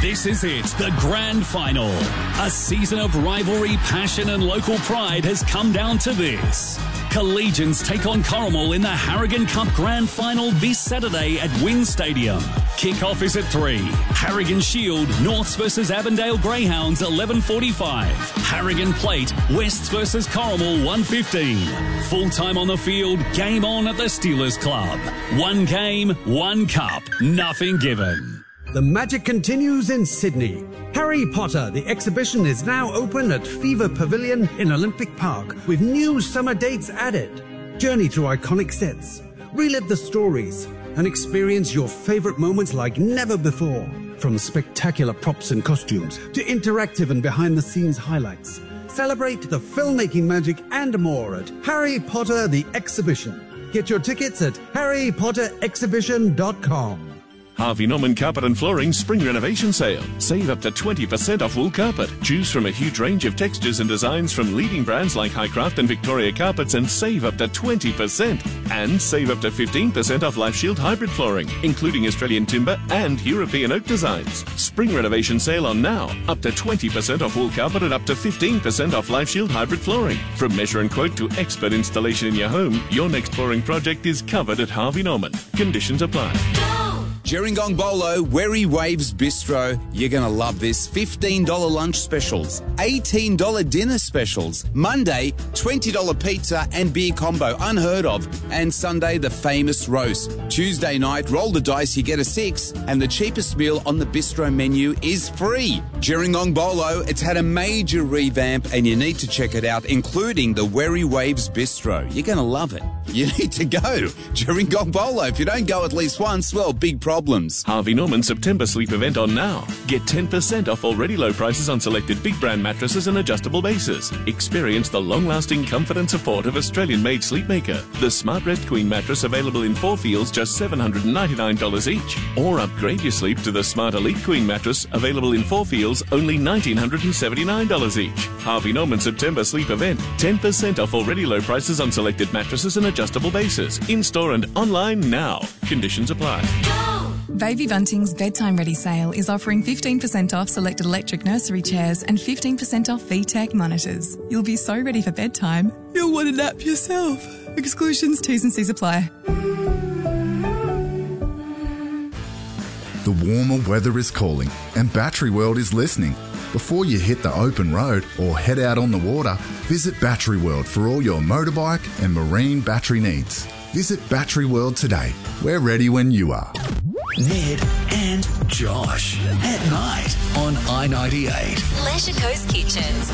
This is it, the grand final. A season of rivalry, passion and local pride has come down to this. Collegians take on Corrimal in the Harrigan Cup Grand Final this Saturday at Wynn Stadium. Kick-off is at 3. Harrigan Shield, Norths versus Avondale Greyhounds, 11:45. Harrigan Plate, Wests versus Corrimal, 1:15. Full time on the field, game on at the Steelers Club. One game, one cup, nothing given. The magic continues in Sydney. Harry Potter, the exhibition, is now open at Fever Pavilion in Olympic Park with new summer dates added. Journey through iconic sets, relive the stories, and experience your favourite moments like never before. From spectacular props and costumes to interactive and behind-the-scenes highlights. Celebrate the filmmaking magic and more at Harry Potter the Exhibition. Get your tickets at harrypotterexhibition.com. Harvey Norman Carpet and Flooring Spring Renovation Sale. Save up to 20% off wool carpet. Choose from a huge range of textures and designs from leading brands like Highcraft and Victoria Carpets and save up to 20%. And save up to 15% off Life Shield hybrid flooring, including Australian timber and European oak designs. Spring Renovation Sale on now. Up to 20% off wool carpet and up to 15% off Life Shield hybrid flooring. From measure and quote to expert installation in your home, your next flooring project is covered at Harvey Norman. Conditions apply. Gerringong Bolo, Wherry Waves Bistro. You're going to love this. $15 lunch specials, $18 dinner specials. Monday, $20 pizza and beer combo, unheard of. And Sunday, the famous roast. Tuesday night, roll the dice, you get a 6. And the cheapest meal on the bistro menu is free. Gerringong Bolo, it's had a major revamp and you need to check it out, including the Wherry Waves Bistro. You're going to love it. You need to go. Gerringong Bolo. If you don't go at least once, well, big problems. Harvey Norman September sleep event on now. Get 10% off already low prices on selected big brand mattresses and adjustable bases. Experience the long-lasting comfort and support of Australian-made Sleepmaker. The Smart Rest Queen mattress available in 4 feels, just $799 each. Or upgrade your sleep to the Smart Elite Queen mattress available in 4 feels, only $1,979 each. Harvey Norman September sleep event. 10% off already low prices on selected mattresses and adjustable bases. In-store and online now. Conditions apply. Baby Bunting's Bedtime Ready sale is offering 15% off selected electric nursery chairs and 15% off VTech monitors. You'll be so ready for bedtime, you'll want a nap yourself. Exclusions, T's and C's apply. The warmer weather is calling and Battery World is listening. Before you hit the open road or head out on the water, visit Battery World for all your motorbike and marine battery needs. Visit Battery World today. We're ready when you are. Ned and Josh at night on I-98. Leisure Coast Kitchens.